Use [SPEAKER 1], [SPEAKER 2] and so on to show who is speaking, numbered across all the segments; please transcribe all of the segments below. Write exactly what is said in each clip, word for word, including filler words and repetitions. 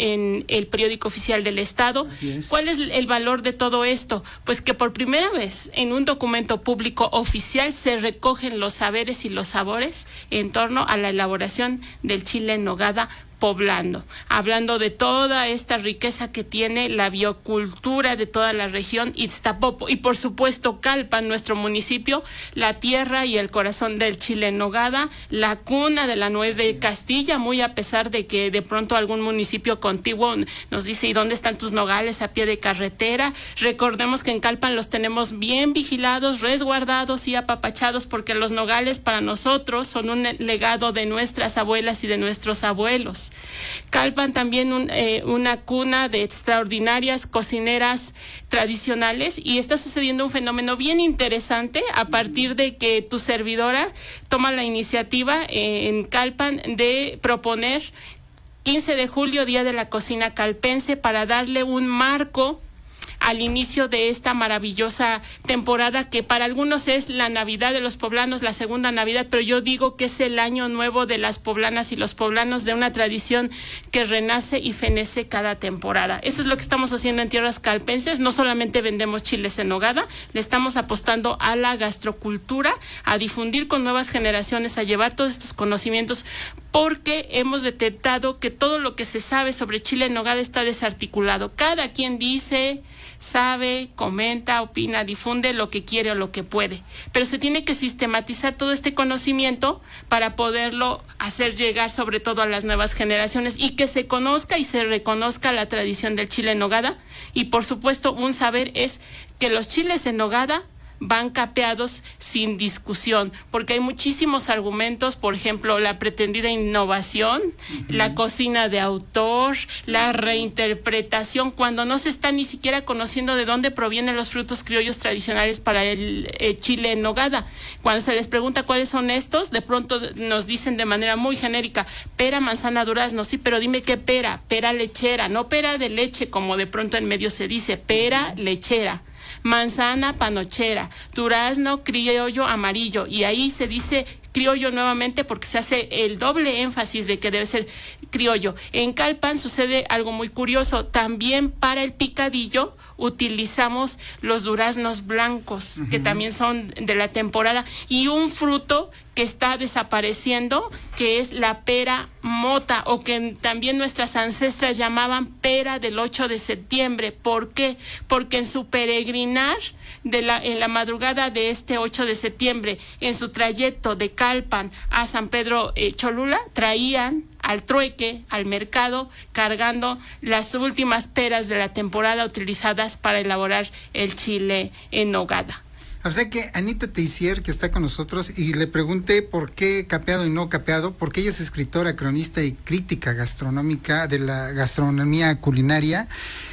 [SPEAKER 1] en el periódico oficial del Estado.
[SPEAKER 2] Es.
[SPEAKER 1] ¿Cuál es el valor de todo esto? Pues que por primera vez en un documento público oficial se recogen los saberes y los sabores en torno a la elaboración del chile en nogada poblano, hablando de toda esta riqueza que tiene la biocultura de toda la región Ixtapopo y por supuesto Calpan, nuestro municipio, la tierra y el corazón del chile en nogada, la cuna de la nuez de Castilla, muy a pesar de que de pronto algún municipio contiguo nos dice ¿y dónde están tus nogales a pie de carretera? Recordemos que en Calpan los tenemos bien vigilados, resguardados y apapachados porque los nogales para nosotros son un legado de nuestras abuelas y de nuestros abuelos. Calpan también un, eh, una cuna de extraordinarias cocineras tradicionales y está sucediendo un fenómeno bien interesante a partir de que tu servidora toma la iniciativa eh, en Calpan de proponer quince de julio, Día de la Cocina Calpense, para darle un marco al inicio de esta maravillosa temporada que para algunos es la Navidad de los poblanos, la segunda Navidad, pero yo digo que es el año nuevo de las poblanas y los poblanos, de una tradición que renace y fenece cada temporada. Eso es lo que estamos haciendo en tierras calpenses. No solamente vendemos chiles en nogada, le estamos apostando a la gastrocultura, a difundir con nuevas generaciones, a llevar todos estos conocimientos, porque hemos detectado que todo lo que se sabe sobre chile en nogada está desarticulado. Cada quien dice, sabe, comenta, opina, difunde lo que quiere o lo que puede, pero se tiene que sistematizar todo este conocimiento para poderlo hacer llegar sobre todo a las nuevas generaciones y que se conozca y se reconozca la tradición del chile en nogada. Y por supuesto un saber es que los chiles en nogada van capeados sin discusión, porque hay muchísimos argumentos, por ejemplo, la pretendida innovación, uh-huh. la cocina de autor, la reinterpretación, cuando no se está ni siquiera conociendo de dónde provienen los frutos criollos tradicionales para el eh, chile en nogada. Cuando se les pregunta cuáles son estos, de pronto nos dicen de manera muy genérica, pera, manzana, durazno, sí, pero dime qué pera, pera lechera, no pera de leche como de pronto en medio se dice, pera lechera. Manzana panochera, durazno criollo amarillo, y ahí se dice criollo nuevamente porque se hace el doble énfasis de que debe ser criollo. En Calpan sucede algo muy curioso, también para el picadillo utilizamos los duraznos blancos, uh-huh. que también son de la temporada, y un fruto que está desapareciendo, que es la pera mota, o que también nuestras ancestras llamaban pera del ocho de septiembre. ¿Por qué? Porque en su peregrinar de la, en la madrugada de este ocho de septiembre, en su trayecto de Calpan a San Pedro eh, Cholula, traían al trueque, al mercado, cargando las últimas peras de la temporada utilizadas para elaborar el chile en nogada.
[SPEAKER 2] O sea que Anita Teisier, que está con nosotros, y le pregunté por qué capeado y no capeado, porque ella es escritora, cronista y crítica gastronómica de la gastronomía culinaria,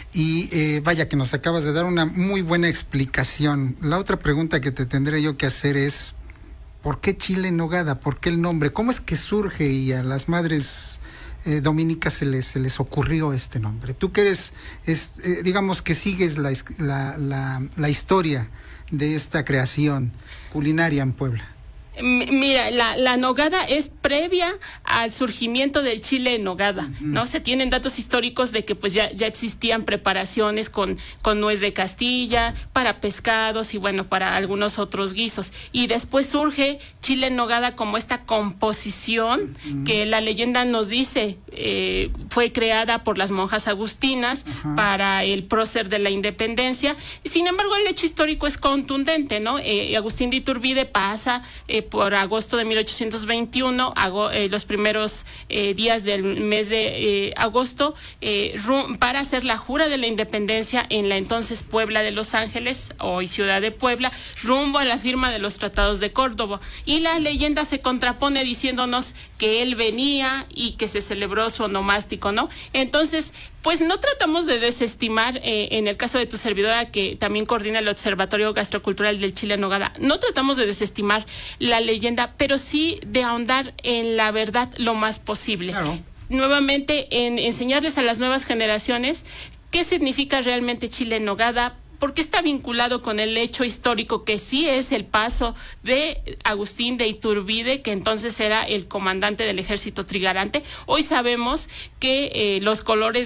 [SPEAKER 2] y eh, vaya que nos acabas de dar una muy buena explicación. La otra pregunta que te tendré yo que hacer es, ¿por qué chile en nogada? ¿Por qué el nombre? ¿Cómo es que surge y a las madres eh, dominicas se les, se les ocurrió este nombre? Tú que eres, es, eh, digamos que sigues la, la, la, la historia de esta creación culinaria en Puebla.
[SPEAKER 1] Mira, la, la nogada es previa al surgimiento del chile en nogada, uh-huh. ¿no? Se tienen datos históricos de que pues ya, ya existían preparaciones con, con nuez de Castilla, para pescados y bueno, para algunos otros guisos. Y después surge chile en nogada como esta composición uh-huh. que la leyenda nos dice eh, fue creada por las monjas agustinas uh-huh. para el prócer de la independencia. Sin embargo, el hecho histórico es contundente, ¿no? Eh, Agustín de Iturbide pasa eh, por agosto de mil ochocientos veintiuno, ago, eh, los primeros eh, días del mes de eh, agosto, eh, rum, para hacer la jura de la independencia en la entonces Puebla de Los Ángeles, hoy ciudad de Puebla, rumbo a la firma de los tratados de Córdoba. Y la leyenda se contrapone diciéndonos que él venía y que se celebró su onomástico, ¿no? Entonces, pues no tratamos de desestimar, eh, en el caso de tu servidora, que también coordina el Observatorio Gastrocultural del Chile en nogada, no tratamos de desestimar la leyenda, pero sí de ahondar en la verdad lo más posible. Claro. Nuevamente, en enseñarles a las nuevas generaciones qué significa realmente chile en nogada, porque está vinculado con el hecho histórico que sí es el paso de Agustín de Iturbide, que entonces era el comandante del ejército trigarante. Hoy sabemos que eh, los colores